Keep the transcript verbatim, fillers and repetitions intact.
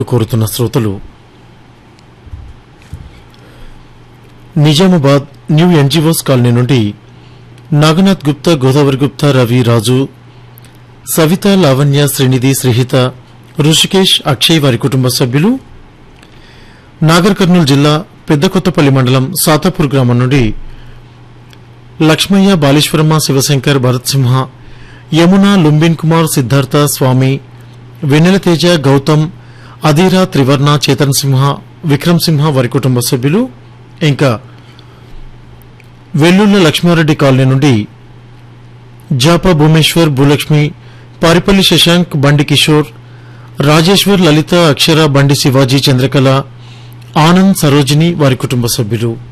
కోరుతున్న శ్రోతలు Nizamabad new NGOs colony నుండి నాగనాథ్ గుప్తా, గోదావరి గుప్తా, రవి, రాజు, సవిత, లావణ్య, శ్రీనిధి, శ్రీహిత, రుషికేష్, అక్షయ్ వారి కుటుంబ సభ్యులు, నాగర్ కర్నూలు జిల్లా పెద్దకొత్తపల్లి మండలం సాతాపూర్ గ్రామం నుండి లక్ష్మయ్య, బాలేశ్వరమ్మ, శివశంకర్, భరత్ సింహ, యమున, లుంబిన్ కుమార్, సిద్ధార్థ, స్వామి, వెన్నెల తేజ, గౌతమ్, అధీరా, త్రివర్ణ, చేతన్ సింహ, విక్రమ్ సింహ వారి కుటుంబ సభ్యులు, ఇంకా వెల్లుళ్ల లక్ష్మారెడ్డి కాలనీ నుండి జాపా భూమేశ్వర్, భూలక్ష్మి, పారిపల్లి శశాంక్, బండి కిషోర్, రాజేశ్వర్, లలిత, అక్షర, బండి శివాజీ, చంద్రకళ, ఆనంద్, సరోజిని వారి కుటుంబ సభ్యులు.